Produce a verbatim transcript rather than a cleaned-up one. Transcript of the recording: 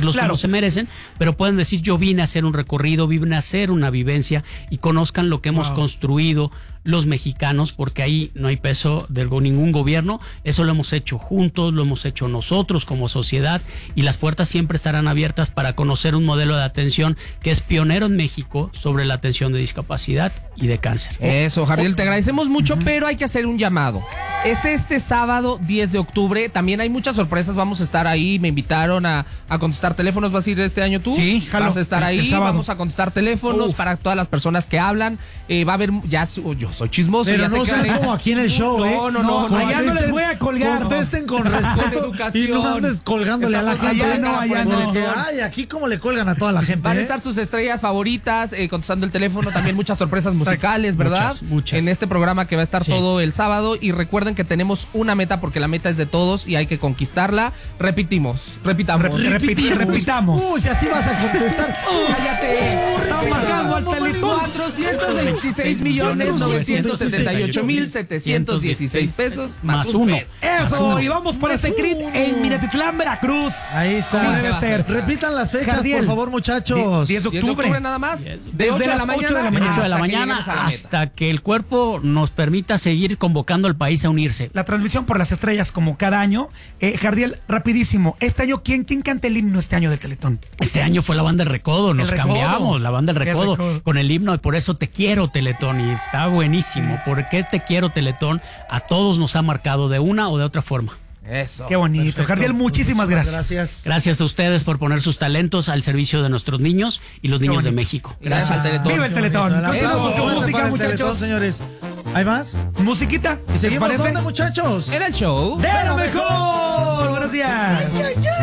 tratarlos claro. como se merecen, pero pueden decir yo vine a hacer un recorrido, vine a hacer una vivencia y conozcan lo que hemos wow. construido los mexicanos, porque ahí no hay peso de ningún gobierno, eso lo hemos hecho juntos, lo hemos hecho nosotros como sociedad y las puertas siempre estarán abiertas para conocer un modelo de atención que es pionero en México sobre la atención de discapacidad y de cáncer. Eso, Jardiel, te agradecemos mucho, uh-huh. pero hay que hacer un llamado. Es este sábado diez de octubre, también hay muchas sorpresas, vamos a estar ahí, me invitaron a, a contestar teléfonos, ¿vas a ir este año tú? Sí, jalo, vas a estar ahí, vamos a contestar teléfonos Uf. para todas las personas que hablan, eh, va a haber, ya yo soy chismoso, pero ya no sé sean que como aquí en el show, no, ¿eh? No, no, no, allá no les voy a colgar. Contesten con respeto y no andes colgándole Estamos a la gente. allá no, allá no. no. Ay, aquí como le cuelgan a toda la gente. Van ¿eh? a estar sus estrellas favoritas, eh, contestando el teléfono, también muchas sorpresas musicales, ¿verdad? Muchas, muchas. En este programa que va a estar sí. todo el sábado. Y recuerden que tenemos una meta, porque la meta es de todos y hay que conquistarla. Repetimos, repitamos. Re repetimos. repitamos. Uy, si así vas a contestar. ¡Cállate! Estamos marcando al teléfono. cuatrocientos veintiséis millones novecientos setenta y ocho mil setecientos dieciséis pesos más, más uno. Peso. Eso, uno. Y vamos por ese crit en Minatitlán, Veracruz. Ahí está. Sí, debe ser. Repitan las fechas, Jardiel, por favor, muchachos. diez de octubre nada más. Desde ocho de la mañana, ocho de la mañana hasta que el cuerpo nos permita seguir convocando al país a unirse. La transmisión por las estrellas como cada año. Eh, Jardiel, rapidísimo. Este año, ¿quién, quién canta el himno este año del Teletón? Este año fue la banda El Recodo, nos el recodo. cambiamos, la banda El Recodo, el recodo con el himno y por eso Te Quiero Teletón y está buenísimo. ¿Por qué Te Quiero Teletón? A todos nos ha marcado de una o de otra forma. Eso. Qué bonito. Perfecto. Jardiel, muchísimas, muchísimas gracias. gracias. Gracias a ustedes por poner sus talentos al servicio de nuestros niños y los niños de México. Gracias. Gracias. ¡Viva el Teletón! Continuamos con música, muchachos. Teletón, señores. ¿Hay más? Musiquita. ¿Y seguimos parece? dónde, muchachos? Era el show ¡De lo mejor! Buenos días. Ay, ay, ay.